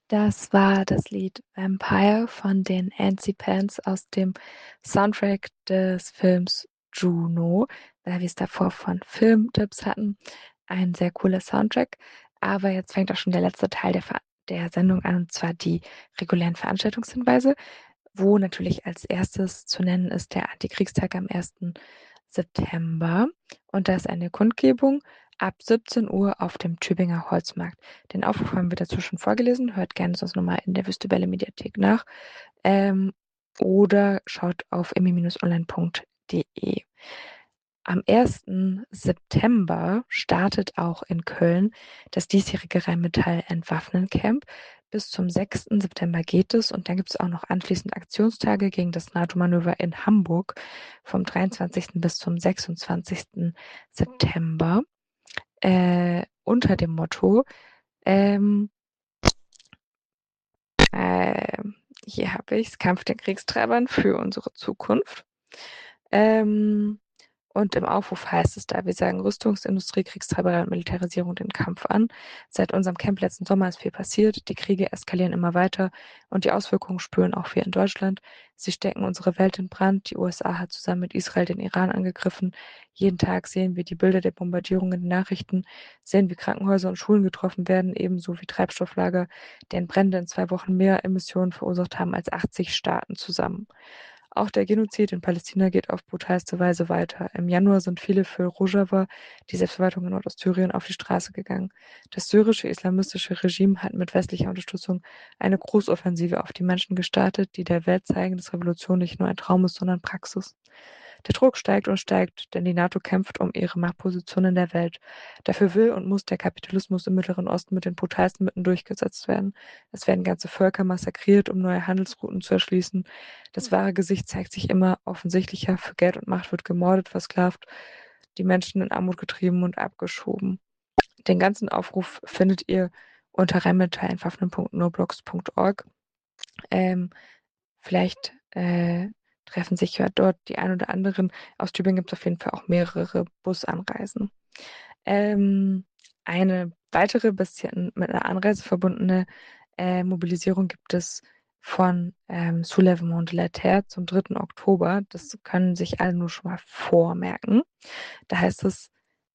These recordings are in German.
Das war das Lied Vampire von den Ancy Pants aus dem Soundtrack des Films Juno, weil wir es davor von Filmtipps hatten. Ein sehr cooler Soundtrack. Aber jetzt fängt auch schon der letzte Teil der Sendung an, und zwar die regulären Veranstaltungshinweise, wo natürlich als erstes zu nennen ist der Antikriegstag am 1. September. Und da ist eine Kundgebung ab 17 Uhr auf dem Tübinger Holzmarkt. Den Aufruf haben wir dazu schon vorgelesen. Hört gerne sonst nochmal in der Wüstewelle Mediathek nach. Ähm, oder schaut auf emmy-online.de. Am 1. September startet auch in Köln das diesjährige Rheinmetall Entwaffnen Camp. Bis zum 6. September geht es, und dann gibt es auch noch anschließend Aktionstage gegen das NATO-Manöver in Hamburg vom 23. bis zum 26. September unter dem Motto, ähm, äh, hier habe ich es, Kampf den Kriegstreibern für unsere Zukunft. Ähm, Und im Aufruf heißt es da, wir sagen Rüstungsindustrie, Kriegstreiberei und Militarisierung den Kampf an. Seit unserem Camp letzten Sommer ist viel passiert. Die Kriege eskalieren immer weiter und die Auswirkungen spüren auch wir in Deutschland. Sie stecken unsere Welt in Brand. Die USA hat zusammen mit Israel den Iran angegriffen. Jeden Tag sehen wir die Bilder der Bombardierungen in den Nachrichten, sehen, wie Krankenhäuser und Schulen getroffen werden, ebenso wie Treibstofflager, deren Brände in 2 Wochen mehr Emissionen verursacht haben als 80 Staaten zusammen. Auch der Genozid in Palästina geht auf brutalste Weise weiter. Im Januar sind viele für Rojava, die Selbstverwaltung in Nordostsyrien, auf die Straße gegangen. Das syrische islamistische Regime hat mit westlicher Unterstützung eine Großoffensive auf die Menschen gestartet, die der Welt zeigen, dass Revolution nicht nur ein Traum ist, sondern Praxis. Der Druck steigt und steigt, denn die NATO kämpft um ihre Machtposition in der Welt. Dafür will und muss der Kapitalismus im Mittleren Osten mit den brutalsten Mitteln durchgesetzt werden. Es werden ganze Völker massakriert, um neue Handelsrouten zu erschließen. Das wahre Gesicht zeigt sich immer offensichtlicher. Für Geld und Macht wird gemordet, versklavt, die Menschen in Armut getrieben und abgeschoben. Den ganzen Aufruf findet ihr unter rheinmetallentwaffnen.noblogs.org. Ähm, Vielleicht treffen sich ja dort die ein oder anderen. Aus Tübingen gibt es auf jeden Fall auch mehrere Busanreisen. Ähm, eine weitere, bisschen mit einer Anreise verbundene Mobilisierung gibt es von Soulèvement de la Terre zum 3. Oktober. Das können sich alle nur schon mal vormerken. Da heißt es,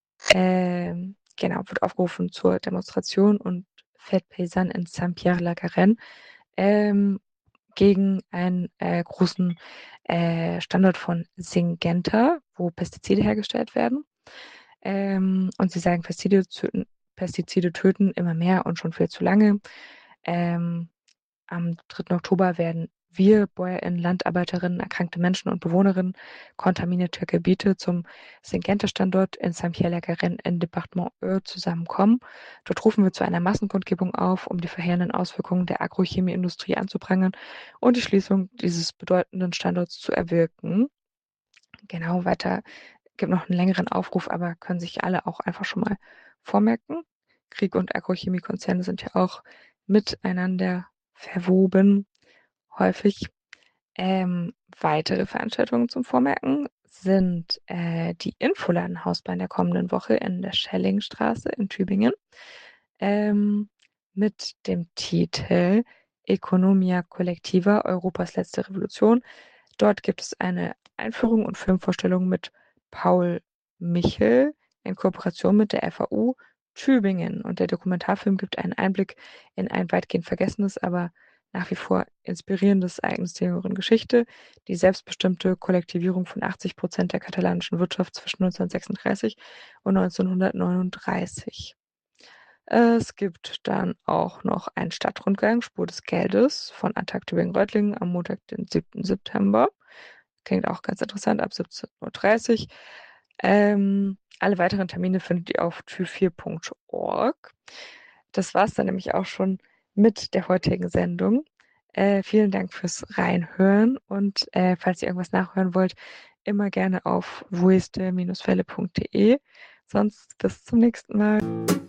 genau, wird aufgerufen zur Demonstration und Fête Paysanne in Saint-Pierre-la-Garenne. Ähm, gegen einen großen Standort von Syngenta, wo Pestizide hergestellt werden. Und sie sagen, Pestizide töten immer mehr und schon viel zu lange. Ähm, Am 3. Oktober werden wir, BäuerInnen, Landarbeiterinnen, erkrankte Menschen und Bewohnerinnen kontaminierter Gebiete zum Syngenta-Standort in Saint-Pierre-la-Garenne im Departement Eure zusammenkommen. Dort rufen wir zu einer Massenkundgebung auf, um die verheerenden Auswirkungen der Agrochemieindustrie anzuprangern und die Schließung dieses bedeutenden Standorts zu erwirken. Genau, weiter gibt noch einen längeren Aufruf, aber können sich alle auch einfach schon mal vormerken. Krieg und Agrochemiekonzerne sind ja auch miteinander verwoben, häufig. Weitere Veranstaltungen zum Vormerken sind die Infoladenhausbar in der kommenden Woche in der Schellingstraße in Tübingen mit dem Titel Economia Collectiva, Europas letzte Revolution. Dort gibt es eine Einführung und Filmvorstellung mit Paul Michel in Kooperation mit der FAU Tübingen. Und der Dokumentarfilm gibt einen Einblick in ein weitgehend vergessenes, aber nach wie vor inspirierendes Ereignis der jüngeren Geschichte, die selbstbestimmte Kollektivierung von 80% der katalanischen Wirtschaft zwischen 1936 und 1939. Es gibt dann auch noch einen Stadtrundgang Spur des Geldes von Attac Tübingen-Reutlingen am Montag, den 7. September. Klingt auch ganz interessant, ab 17:30 Uhr. Alle weiteren Termine findet ihr auf tü4.org. Das war es dann nämlich auch schon mit der heutigen Sendung. Vielen Dank fürs Reinhören, und falls ihr irgendwas nachhören wollt, immer gerne auf wueste-welle.de. Sonst bis zum nächsten Mal.